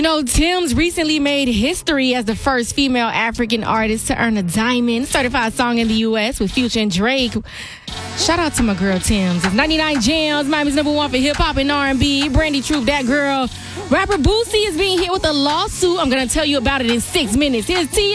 You know, Tim's recently made history as the first female African artist to earn a Diamond certified song in the U.S. with Future and Drake. Shout out to my girl Tim's. It's 99 Jams, Miami's #1 for hip-hop and R&B. Brandy Troop, that girl. Rapper Boosie is being hit with a lawsuit. I'm going to tell you about it in 6 minutes. Here's T.